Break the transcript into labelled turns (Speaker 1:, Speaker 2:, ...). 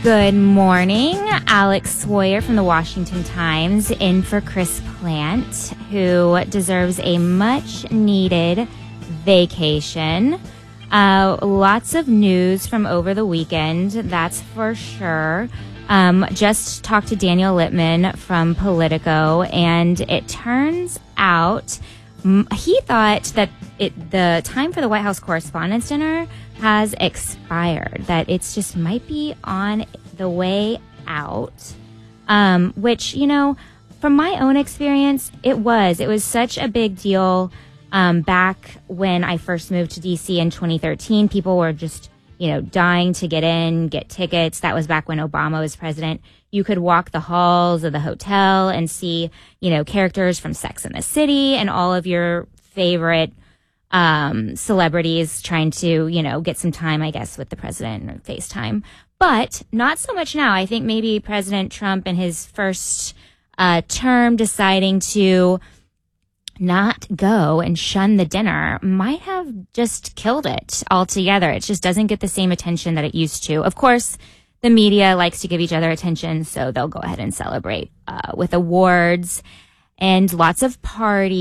Speaker 1: Good morning. Alex Sawyer from the Washington Times in for Chris Plant, who deserves a much-needed vacation. Lots of news from over the weekend, that's for sure. Just talked to Daniel Littman from Politico, and it turns out he thought that the time for the White House Correspondents' Dinner has expired, that it's just might be on the way out, which, you know, from my own experience, it was such a big deal. Back when I first moved to DC in 2013, people were just, dying to get tickets. That was back when Obama was president. You could walk the halls of the hotel and see, characters from Sex and the City and all of your favorite celebrities trying to, get some time, I guess, with the president or FaceTime. But not so much now. I think maybe President Trump in his first term deciding to not go and shun the dinner might have just killed it altogether. It just doesn't get the same attention that it used to. Of course, the media likes to give each other attention, so they'll go ahead and celebrate with awards and lots of parties.